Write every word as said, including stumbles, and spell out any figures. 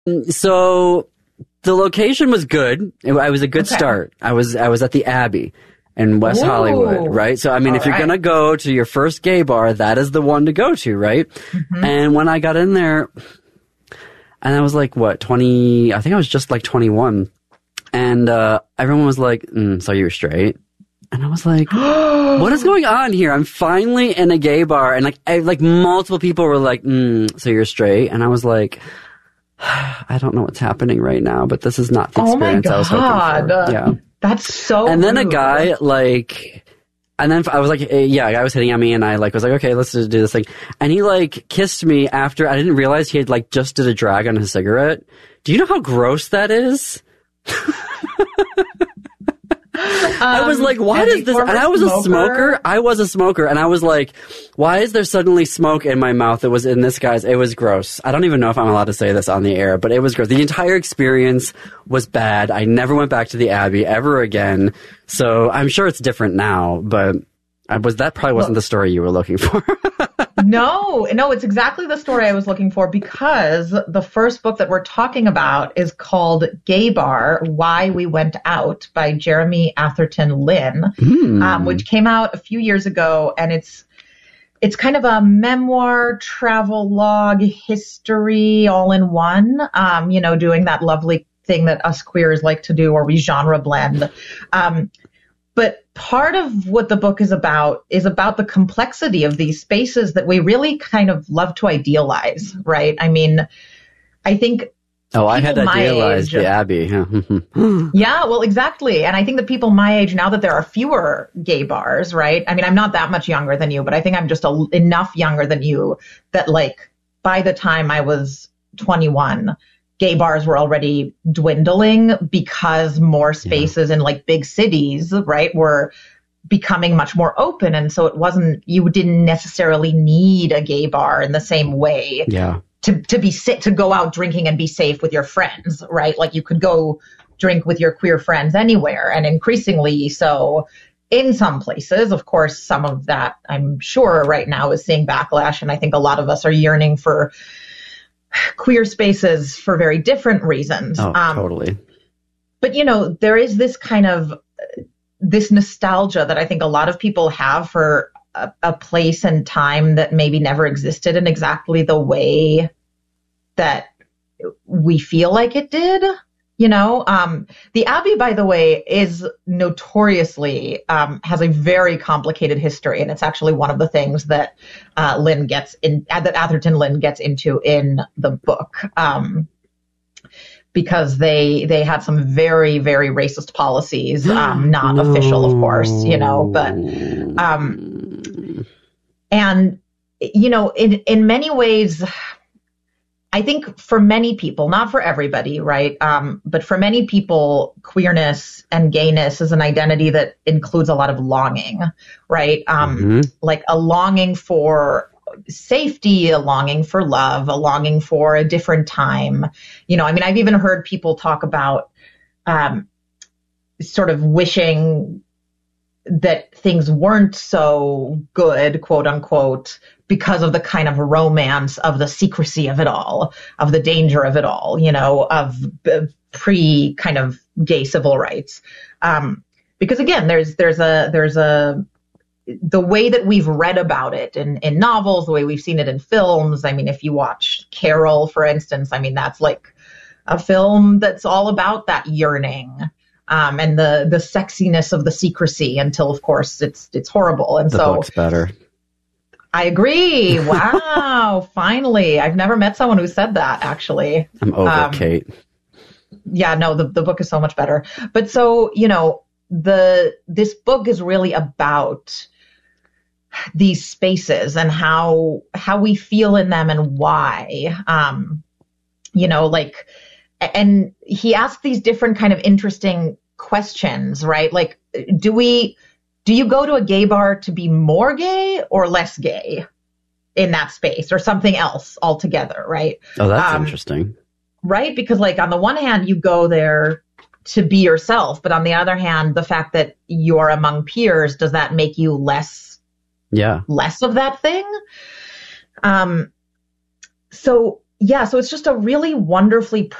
So the location was good. It, I was a good Okay. start. I was I was at the Abbey in West Ooh. Hollywood, right? So I mean, All if you're right. gonna go to your first gay bar, that is the one to go to, right? Mm-hmm. And when I got in there, and I was like, what, twenty? I think I was just like twenty-one, and uh, everyone was like, mm, "So you're straight?" And I was like, "What is going on here?" I'm finally in a gay bar, and like, I, like multiple people were like, mm, "So you're straight?" And I was like, I don't know what's happening right now, but this is not the Oh my experience I was hoping God. for. Yeah. That's so And then a rude. guy, like, and then I was like, eh, yeah, a guy was hitting on me, and I, like, was like, okay, let's just do this thing. And he, like, kissed me after, I didn't realize he had, like, just did a drag on his cigarette. Do you know how gross that is? I was like, why as does a this, former and I was smoker- a smoker. I was a smoker, and I was like, why is there suddenly smoke in my mouth that was in this guy's? It was gross. I don't even know if I'm allowed to say this on the air, but it was gross. The entire experience was bad. I never went back to the Abbey ever again. So I'm sure it's different now, but I was, that probably wasn't the story you were looking for. No, no, it's exactly the story I was looking for, because the first book that we're talking about is called Gay Bar, Why We Went Out by Jeremy Atherton Lynn, Hmm. um, which came out a few years ago. And it's it's kind of a memoir, travel log, history all in one, um, you know, doing that lovely thing that us queers like to do, where we genre blend. Um, But part of what the book is about is about the complexity of these spaces that we really kind of love to idealize, right? I mean, I think Oh, I had people my idealized age- the Abbey. Yeah. Yeah, well, exactly. And I think that people my age, now that there are fewer gay bars, right? I mean, I'm not that much younger than you, but I think I'm just a, enough younger than you that, like, by the time I was twenty-one, gay bars were already dwindling because more spaces in, like, big cities, right, were becoming much more open. And so it wasn't, you didn't necessarily need a gay bar in the same way Yeah. to, to be sa- to go out drinking and be safe with your friends, right? Like, you could go drink with your queer friends anywhere, and increasingly so in some places. Of course, some of that, I'm sure, right now is seeing backlash, and I think a lot of us are yearning for queer spaces for very different reasons. Oh, Um, totally. But, you know, there is this kind of, this nostalgia that I think a lot of people have for a, a place and time that maybe never existed in exactly the way that we feel like it did. You know, um, the Abbey, by the way, is notoriously, um, has a very complicated history. And it's actually one of the things that uh, Lynn gets in, that Atherton Lynn gets into in the book. Um, because they they had some very, very racist policies, um, not No. official, of course, you know, but um, and, you know, in, in many ways, I think for many people, not for everybody, right? Um, but for many people, queerness and gayness is an identity that includes a lot of longing, right? Um, Mhm. Like a longing for safety, a longing for love, a longing for a different time. You know, I mean, I've even heard people talk about um, sort of wishing that things weren't so good, quote unquote, because of the kind of romance of the secrecy of it all, of the danger of it all, you know, of uh, pre kind of gay civil rights. Um, because again, there's, there's a, there's a, the way that we've read about it in, in novels, the way we've seen it in films. I mean, if you watch Carol, for instance, I mean, that's like a film that's all about that yearning. Um, and the, the sexiness of the secrecy until, of course, it's it's horrible. And The so book's better. I agree. Wow. Finally. I've never met someone who said that, actually. I'm over Um, Kate. Yeah, no, the, the book is so much better. But so, you know, the this book is really about these spaces and how how we feel in them and why. Um, you know, like, and he asked these different kind of interesting questions, right? Like, do we, do you go to a gay bar to be more gay or less gay in that space, or something else altogether, right? Oh, that's um, interesting. Right? Because, like, on the one hand, you go there to be yourself, but on the other hand, the fact that you're among peers, does that make you less, Yeah. less of that thing? Um, so, yeah, so it's just a really wonderfully